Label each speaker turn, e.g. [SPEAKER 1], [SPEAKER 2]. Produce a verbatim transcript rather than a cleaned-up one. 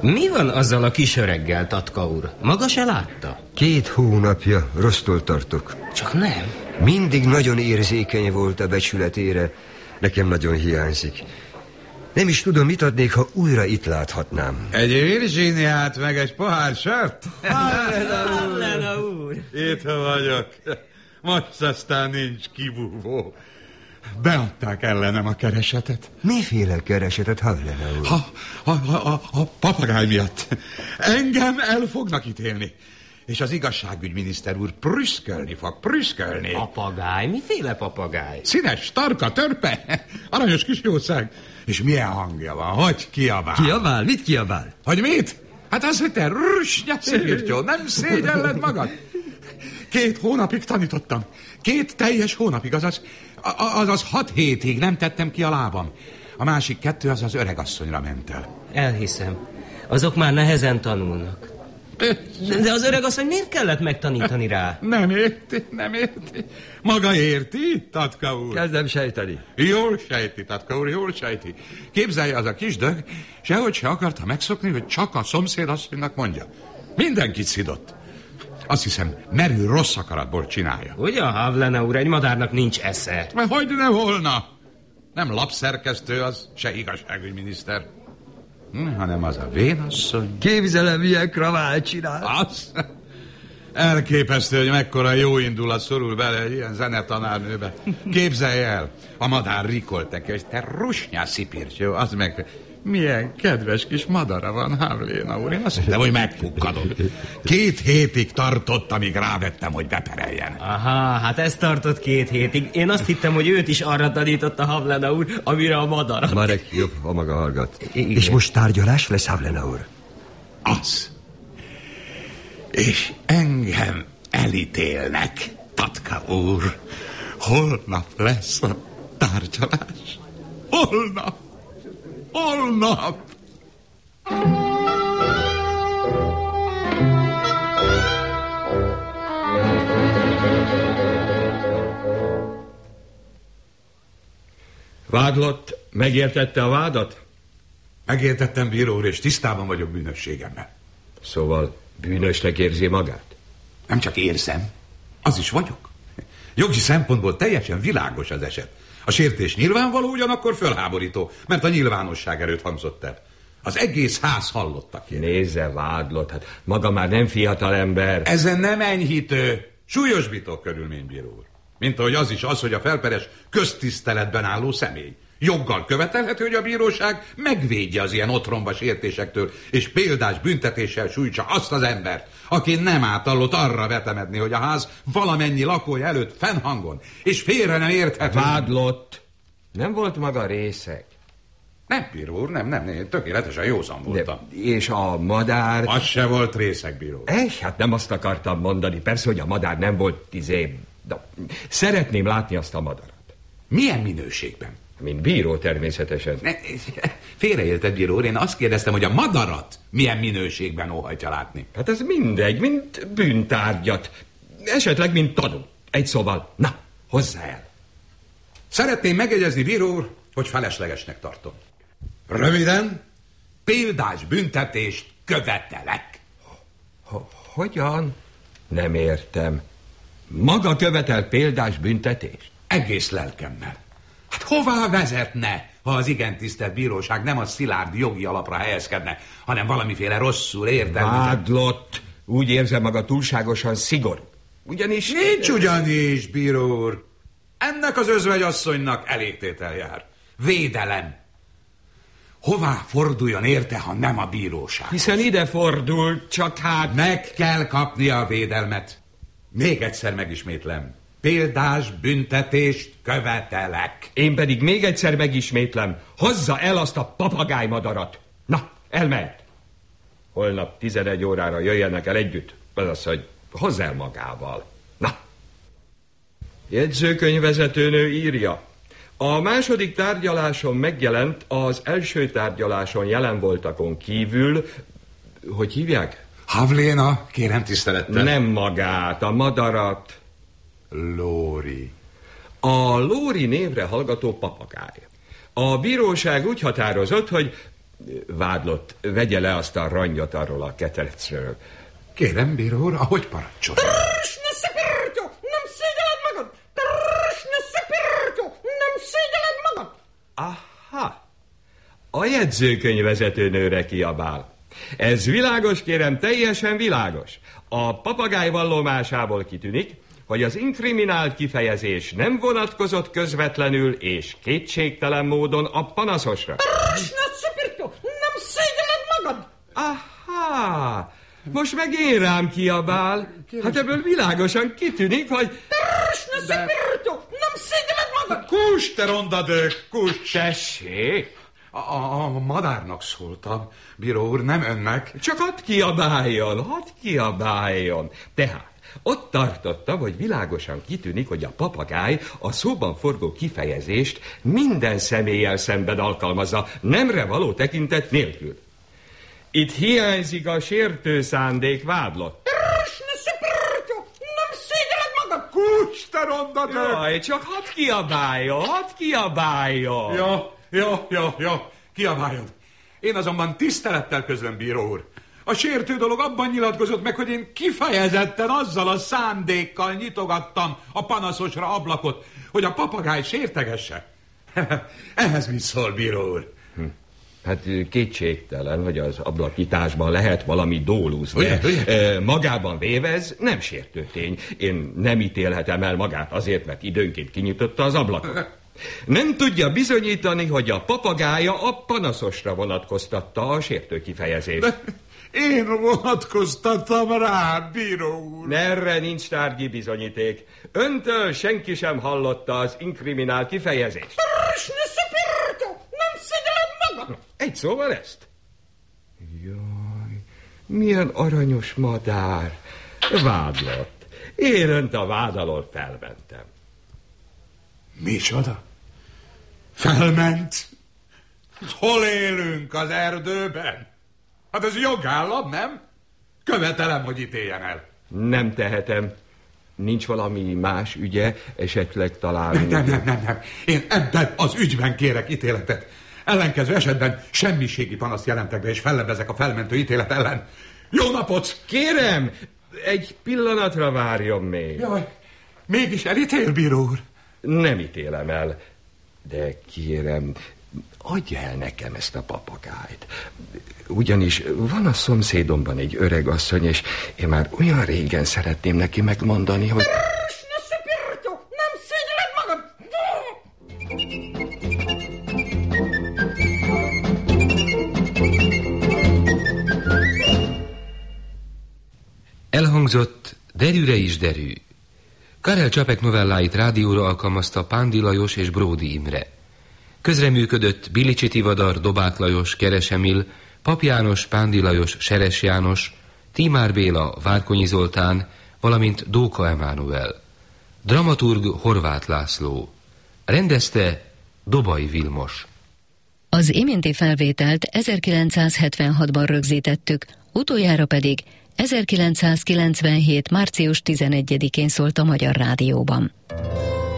[SPEAKER 1] Mi van azzal a kis öreggel, Tatka úr? Maga se látta?
[SPEAKER 2] Két hónapja rossztól tartok.
[SPEAKER 1] Csak nem.
[SPEAKER 2] Mindig nagyon érzékeny volt a becsületére. Nekem nagyon hiányzik. Nem is tudom, mit adnék, ha újra itt láthatnám.
[SPEAKER 3] Egy Virginiát, meg egy pohár sört?
[SPEAKER 1] Hallena úr!
[SPEAKER 3] Itt vagyok. Most aztán nincs kibúvó. Beadták ellenem a keresetet.
[SPEAKER 2] Miféle keresetet, Hallena úr?
[SPEAKER 3] A, a, a, a papagáj miatt. Engem el fognak ítélni. És az igazságügyminiszter úr prüszkölni fog, prüszkölni.
[SPEAKER 1] Papagáj? Miféle papagáj?
[SPEAKER 3] Színes, tarka, törpe, aranyos kis jószág. És milyen hangja van, hogy kiabál?
[SPEAKER 2] Kiabál? Mit kiabál?
[SPEAKER 3] Hogy mit? Hát az, hogy te rüsnya szívírtyó, nem szégyelled magad? Két hónapig tanítottam. Két teljes hónapig, azaz, azaz hat hétig nem tettem ki a lábam. A másik kettő az az öregasszonyra ment el.
[SPEAKER 1] Elhiszem. Azok már nehezen tanulnak. De az öregasszony miért kellett megtanítani rá?
[SPEAKER 3] Nem érti, nem érti. Maga érti, Tatka úr?
[SPEAKER 2] Kezdem sejteni.
[SPEAKER 3] Jól sejti, Tatka úr, jól sejti. Képzelje, az a kis dög, sehogy se akarta megszokni, hogy csak a szomszédasszonynak mondja. Mindenkit szidott. Azt hiszem, merő rossz akaratból csinálja.
[SPEAKER 1] Ugyan, Havlena úr, egy madárnak nincs esze.
[SPEAKER 3] Mert hogy ne volna? Nem lapszerkesztő az, se igazságügyminiszter. Hm, hanem az a vénasszony.
[SPEAKER 2] Képzelem, milyen kravát csinál.
[SPEAKER 3] Az? Elképesztő, hogy mekkora jó indulat szorul bele egy ilyen zenetanárnőbe. Képzelj el, a madár rikolt neki, hogy te rusnyás szipirtyó, az meg... Milyen kedves kis madara van, Havlena úr. Én azt hittem, hogy megpukkadok. Két hétig tartott, amíg rávettem, hogy bepereljen.
[SPEAKER 1] Aha, hát ez tartott két hétig. Én azt hittem, hogy őt is arra tanította Havlena úr, amire a madarat.
[SPEAKER 2] Marek jobb, ha maga hallgat.
[SPEAKER 1] Igen.
[SPEAKER 2] És most tárgyalás lesz, Havlena úr?
[SPEAKER 3] Az. És engem elítélnek, Tatka úr. Holnap lesz a tárgyalás. Holnap. Holnap!
[SPEAKER 4] Vádlott, megértette a vádat?
[SPEAKER 3] Megértettem, bíró úr, és tisztában vagyok bűnösségemmel.
[SPEAKER 4] Szóval bűnösnek érzi magát?
[SPEAKER 3] Nem csak érzem, az is vagyok. Jogi szempontból teljesen világos az eset. A sértés nyilvánvaló, ugyanakkor fölháborító, mert a nyilvánosság erőt hangzott el. Az egész ház hallotta ki.
[SPEAKER 4] Nézze, Vádlott, hát maga már nem fiatal ember.
[SPEAKER 3] Ezen nem enyhítő, súlyosbító körülménybíró úr. Mint ahogy az is az, hogy a felperes köztiszteletben álló személy. Joggal követelhető, hogy a bíróság megvédje az ilyen otromba sértésektől, és példás büntetéssel sújtsa azt az embert, aki nem átallott arra vetemedni, hogy a ház valamennyi lakója előtt fennhangon, és félre nem érthető.
[SPEAKER 4] Vádlott, nem volt maga részeg.
[SPEAKER 3] Nem, bíró úr, nem, nem, én tökéletesen józan voltam.
[SPEAKER 4] De, és a madár...
[SPEAKER 3] Az se volt részeg, bíró úr.
[SPEAKER 4] Eh, hát nem azt akartam mondani, persze, hogy a madár nem volt tizé... De szeretném látni azt a madarat.
[SPEAKER 3] Milyen minőségben?
[SPEAKER 4] Mint bíró természetesen.
[SPEAKER 3] Ne, félreérted, bíró úr, én azt kérdeztem, hogy a madarat milyen minőségben óhajtja látni.
[SPEAKER 4] Hát ez mindegy, mint bűntárgyat. Esetleg, mint tanú. Egy szóval, na, hozzá el.
[SPEAKER 3] Szeretném megjegyezni, bíró úr, hogy feleslegesnek tartom. Röviden, példás büntetést követelek.
[SPEAKER 4] Hogyan? Nem értem. Maga követel példás büntetést?
[SPEAKER 3] Egész lelkemmel. Hát hová vezetne, ha az igen tisztelt bíróság nem a szilárd jogi alapra helyezkedne, hanem valamiféle rosszul értelmezett...
[SPEAKER 4] Vádlott, úgy érzem maga túlságosan szigorú. Ugyanis...
[SPEAKER 3] Nincs ugyanis, bíró úr. Ennek az özvegyasszonynak elégtétel jár. Védelem. Hová forduljon érte, ha nem a bíróság?
[SPEAKER 4] Hiszen ide fordul, csak hát...
[SPEAKER 3] Meg kell kapnia a védelmet. Még egyszer megismétlem. Példás büntetést követelek.
[SPEAKER 4] Én pedig még egyszer megismétlem. Hozza el azt a papagájmadarat. Na, elmehet. Holnap tizenegy órára jöjjenek el együtt. Az, hogy hozz el magával. Na. Jegyzőkönyvvezetőnő írja. A második tárgyaláson megjelent az első tárgyaláson jelen voltakon kívül... Hogy hívják?
[SPEAKER 3] Havléna, kérem tisztelettel.
[SPEAKER 4] Nem magát, a madarat.
[SPEAKER 3] Lóri.
[SPEAKER 4] A Lóri névre hallgató papagáj. A bíróság úgy határozott, hogy Vádlott, vegye le azt a rangyot arról a ketrecről.
[SPEAKER 3] Kérem, bíró úr, ahogy parancsol.
[SPEAKER 5] Trsne szepirtyo! Nem szégyeled magad! Trsne szepirtyo! Nem szégyeled magad!
[SPEAKER 4] Aha! A jegyzőkönyvvezetőnőre kiabál. Ez világos, kérem, teljesen világos. A papagáj vallomásából kitűnik, hogy az inkriminált kifejezés nem vonatkozott közvetlenül és kétségtelen módon a panaszosra.
[SPEAKER 5] Trsne szepirtyo! Nem szégyeled magad!
[SPEAKER 4] Aha! Most meg én rám kiabál. Hát ebből világosan kitűnik, hogy...
[SPEAKER 5] Trsne szepirtyo! Nem szégyeled magad!
[SPEAKER 3] Kus, te rondadők, kus!
[SPEAKER 4] Tessék!
[SPEAKER 3] A, a, a madárnak szóltam, bíró úr, nem önnek.
[SPEAKER 4] Csak hadd kiabáljon, hadd kiabáljon. Tehát ott tartottam, hogy világosan kitűnik, hogy a papagáj a szóban forgó kifejezést minden személlyel szemben alkalmazza, nemre való tekintet nélkül. Itt hiányzik a sértő szándék, vádlott.
[SPEAKER 5] Trsne szepirtyo! Nem szégyeled magad!
[SPEAKER 3] Kus, te rondadők!
[SPEAKER 4] Jaj, csak hadd kiabáljon, hadd kiabáljon.
[SPEAKER 3] Ja, ja, ja, ja, kiabáljon. Én azonban tisztelettel közlöm, bíró úr. A sértő dolog abban nyilatkozott meg, hogy én kifejezetten azzal a szándékkal nyitogattam a panaszosra ablakot, hogy a papagáj sértegesse. Ehhez mit szól, bíró úr?
[SPEAKER 4] Hm. Hát kétségtelen, hogy az ablaknyitásban lehet valami dólusz, de
[SPEAKER 3] ugye, ugye?
[SPEAKER 4] magában véve ez nem sértő tény. Én nem ítélhetem el magát azért, mert időnként kinyitotta az ablakot. Nem tudja bizonyítani, hogy a papagája a panaszosra vonatkoztatta a sértő kifejezést.
[SPEAKER 3] De én vonatkoztattam rá, bíró úr.
[SPEAKER 4] Erre nincs tárgyi bizonyíték. Öntől senki sem hallotta az inkriminált kifejezést.
[SPEAKER 5] Trsne szepirtyo! Nem szégyeled magad!
[SPEAKER 4] Egy szóval ezt. Jaj, milyen aranyos madár. Vádlott. Én önt a vád alól felmentem.
[SPEAKER 3] Micsoda? Felment? Hol élünk, az erdőben? Hát ez jogállam, nem? Követelem, hogy ítéljen el.
[SPEAKER 4] Nem tehetem. Nincs valami más ügye, esetleg talán...
[SPEAKER 3] Nem, nem, nem, nem, nem. Én ebben az ügyben kérek ítéletet. Ellenkező esetben semmiségi panaszt jelentek be, és fellebbezek a felmentő ítélet ellen. Jó napot!
[SPEAKER 4] Kérem, egy pillanatra várjon még.
[SPEAKER 3] Jaj, mégis elítél, bíró úr?
[SPEAKER 4] Nem ítélem el, de kérem, adja el nekem ezt a papagájt. Ugyanis van a szomszédomban egy öreg asszony, és én már olyan régen szeretném neki megmondani, hogy...
[SPEAKER 5] Trsne szepirtyo! Nem szégyeled magad!
[SPEAKER 6] Elhangzott Derűre is derű. Karel Čapek novelláit rádióra alkalmazta Pándi Lajos és Bródi Imre. Közreműködött Bilicsi Tivadar, Dobák Lajos, Keres Emil, Pap János, Pándi Lajos, Seres János, Tímár Béla, Várkonyi Zoltán, valamint Dóka Emánuel. Dramaturg Horváth László. Rendezte Dobai Vilmos.
[SPEAKER 7] Az iménti felvételt ezerkilencszázhetvenhatban rögzítettük, utoljára pedig ezerkilencszázkilencvenhét. március tizenegyedikén szólt a Magyar Rádióban.